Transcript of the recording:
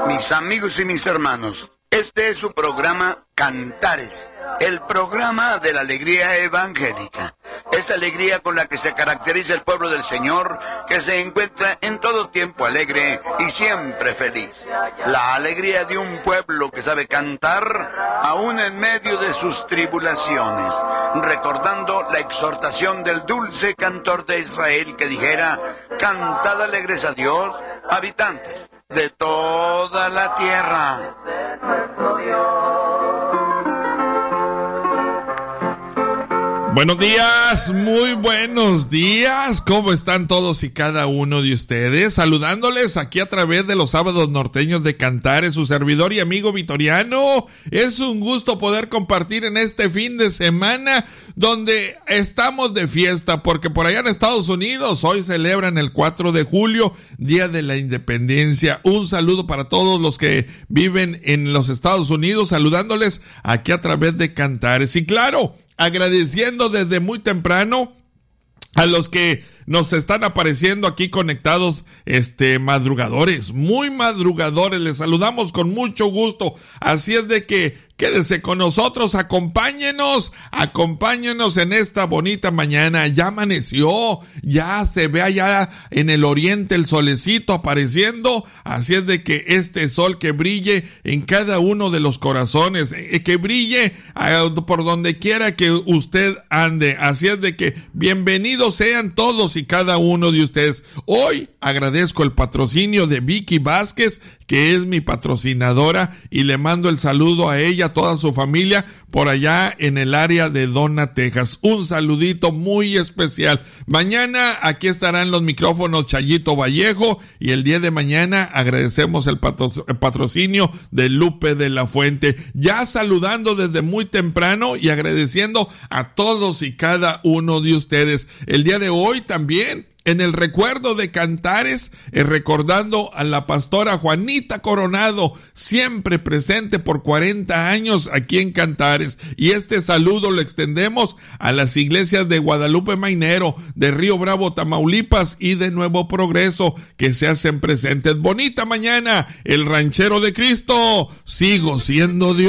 Mis amigos y mis hermanos, este es su programa Cantares, el programa de la alegría evangélica. Esa alegría con la que se caracteriza el pueblo del Señor, que se encuentra en todo tiempo alegre y siempre feliz. La alegría de un pueblo que sabe cantar aún en medio de sus tribulaciones, recordando la exhortación del dulce cantor de Israel que dijera: cantad alegres a Dios, habitantes de toda la tierra. Buenos días, muy buenos días. ¿Cómo están todos y cada uno de ustedes? Saludándoles aquí a través de los sábados norteños de Cantares, su servidor y amigo Vitoriano. Es un gusto poder compartir en este fin de semana donde estamos de fiesta, porque por allá en Estados Unidos hoy celebran el 4 de julio, Día de la Independencia. Un saludo para todos los que viven en los Estados Unidos, saludándoles aquí a través de Cantares. Y claro, agradeciendo desde muy temprano a los que nos están apareciendo aquí conectados, madrugadores, muy madrugadores, les saludamos con mucho gusto. Así es de que quédese con nosotros, acompáñenos en esta bonita mañana. Ya amaneció, ya se ve allá en el oriente el solecito apareciendo. Así es de que este sol que brille en cada uno de los corazones, que brille por donde quiera que usted ande. Así es de que bienvenidos sean todos y cada uno de ustedes. Hoy agradezco el patrocinio de Vicky Vázquez, que es mi patrocinadora, y le mando el saludo a ella, a toda su familia, por allá en el área de Donna, Texas. Un saludito muy especial. Mañana aquí estarán los micrófonos Chayito Vallejo, y el día de mañana agradecemos el patrocinio de Lupe de la Fuente. Ya saludando desde muy temprano y agradeciendo a todos y cada uno de ustedes. El día de hoy también, en el recuerdo de Cantares, recordando a la pastora Juanita Coronado, siempre presente por 40 años aquí en Cantares. Y este saludo lo extendemos a las iglesias de Guadalupe Mainero, de Río Bravo, Tamaulipas, y de Nuevo Progreso, que se hacen presentes. Bonita mañana, el ranchero de Cristo, sigo siendo Dios.